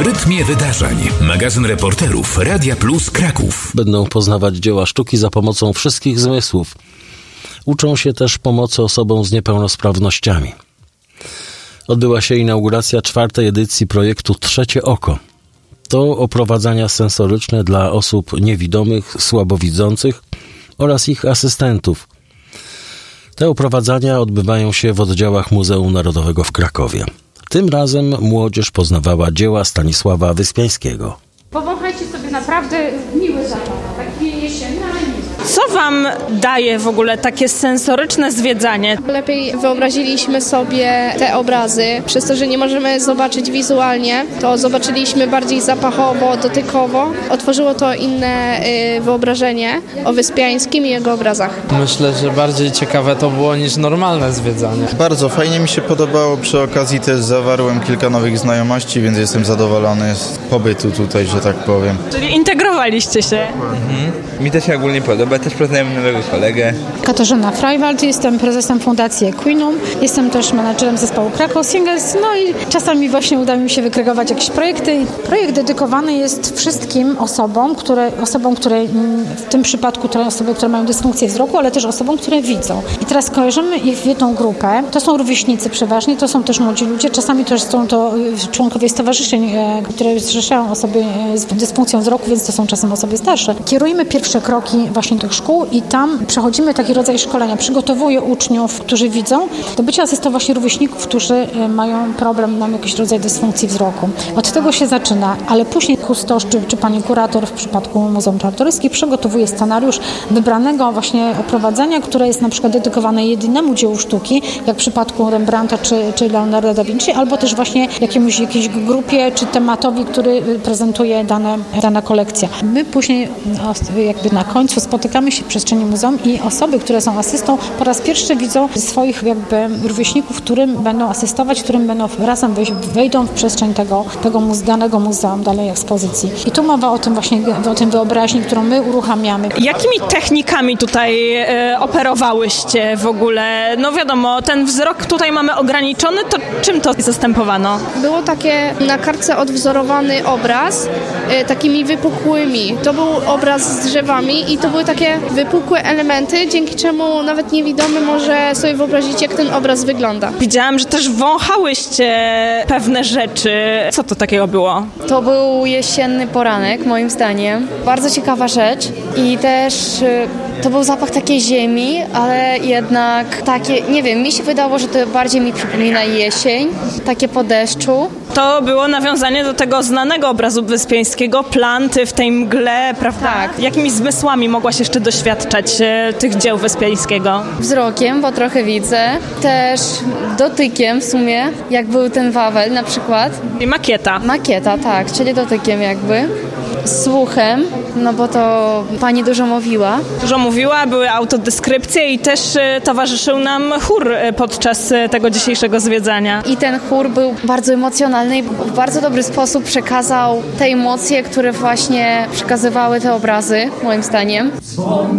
W rytmie wydarzeń. Magazyn reporterów Radia Plus Kraków. Będą poznawać dzieła sztuki za pomocą wszystkich zmysłów. Uczą się też pomocy osobom z niepełnosprawnościami. Odbyła się inauguracja 4. edycji projektu Trzecie Oko. To oprowadzania sensoryczne dla osób niewidomych, słabowidzących oraz ich asystentów. Te oprowadzania odbywają się w oddziałach Muzeum Narodowego w Krakowie. Tym razem młodzież poznawała dzieła Stanisława Wyspiańskiego. Powąchajcie sobie naprawdę miły zapach, taki jesienny, ale miły. Co wam daje w ogóle takie sensoryczne zwiedzanie? Lepiej wyobraziliśmy sobie te obrazy. Przez to, że nie możemy zobaczyć wizualnie, to zobaczyliśmy bardziej zapachowo, dotykowo. Otworzyło to inne wyobrażenie o Wyspiańskim i jego obrazach. Myślę, że bardziej ciekawe to było niż normalne zwiedzanie. Bardzo fajnie mi się podobało. Przy okazji też zawarłem kilka nowych znajomości, więc jestem zadowolony z pobytu tutaj, że tak powiem. Czyli integrowaliście się. Mi też się ogólnie podoba, też poznałem nowego kolegę. Katarzyna Freiwald, jestem prezesem Fundacji Equinum, jestem też menadżerem zespołu Krakow Singers, no i czasami właśnie uda mi się wykreować jakieś projekty. Projekt dedykowany jest wszystkim osobom, które w tym przypadku to osoby, które mają dysfunkcję wzroku, ale też osobom, które widzą. I teraz kojarzymy ich w jedną grupę. To są rówieśnicy przeważnie, to są też młodzi ludzie, czasami też są to członkowie stowarzyszeń, które zrzeszają osoby z dysfunkcją wzroku, więc to są czasem osoby starsze. Kierujemy pierwsze kroki właśnie tych szkół i tam przechodzimy taki rodzaj szkolenia. Przygotowuję uczniów, którzy widzą, do bycia asystą właśnie rówieśników, którzy mają problem, mają jakiś rodzaj dysfunkcji wzroku. Od tego się zaczyna, ale później kustosz czy pani kurator w przypadku Muzeum Czartoryskich przygotowuje scenariusz wybranego właśnie oprowadzenia, które jest na przykład dedykowane jedynemu dziełu sztuki, jak w przypadku Rembrandta czy Leonardo da Vinci, albo też właśnie jakiejś grupie czy tematowi, który prezentuje dana kolekcja. My później jakby na końcu spotykamy się w przestrzeni muzeum i osoby, które są asystą, po raz pierwszy widzą swoich jakby rówieśników, którym będą asystować, którym będą razem wejdą w przestrzeń danego muzeum, danej ekspozycji. I tu mowa o tym właśnie, o tym wyobraźni, którą my uruchamiamy. Jakimi technikami tutaj operowałyście w ogóle? No wiadomo, ten wzrok tutaj mamy ograniczony, to czym to zastępowano? Było takie na kartce odwzorowany obraz takimi wypukłymi. To był obraz z drzewami i to były takie wypukłe elementy, dzięki czemu nawet niewidomy może sobie wyobrazić, jak ten obraz wygląda. Widziałam, że też wąchałyście pewne rzeczy. Co to takiego było? To był jesienny poranek, moim zdaniem. Bardzo ciekawa rzecz i też to był zapach takiej ziemi, ale jednak takie, nie wiem, mi się wydało, że to bardziej mi przypomina jesień, takie po deszczu. To było nawiązanie do tego znanego obrazu Wyspiańskiego, planty w tej mgle, prawda? Tak. Jakimi zmysłami mogłaś jeszcze doświadczać tych dzieł Wyspiańskiego? Wzrokiem, bo trochę widzę. Też dotykiem w sumie, jak był ten Wawel na przykład. I makieta. Makieta, tak, czyli dotykiem jakby. Słuchem, no bo to pani dużo mówiła. Dużo mówiła, były autodeskrypcje i też towarzyszył nam chór podczas tego dzisiejszego zwiedzania. I ten chór był bardzo emocjonalny i w bardzo dobry sposób przekazał te emocje, które właśnie przekazywały te obrazy, moim zdaniem.